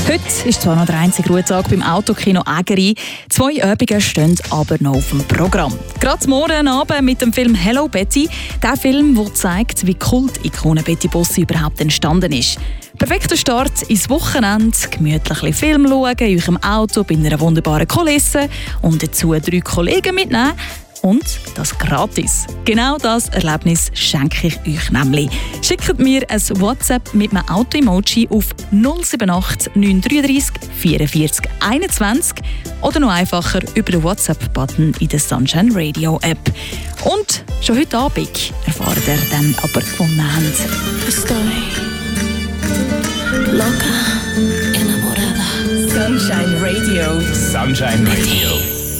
Heute ist zwar noch der einzige Ruhetag beim Autokino Ägeri, 2 Übungen stehen aber noch auf dem Programm. Gerade morgen Abend mit dem Film «Hello Betty», der Film, der zeigt, wie Kult-Ikone Betty Bossi überhaupt entstanden ist. Perfekter Start ins Wochenende, gemütlich ein Film schauen, in eurem Auto bei einer wunderbaren Kulisse und dazu 3 Kollegen mitnehmen. Und das gratis. Genau das Erlebnis schenke ich euch nämlich. Schickt mir ein WhatsApp mit einem Auto-Emoji auf 078 933 44 21 oder noch einfacher über den WhatsApp-Button in der Sunshine Radio App. Und schon heute Abend erfahrt ihr dann aber voneinander. Estoy loca, enamorada. Sunshine Radio. Sunshine Radio.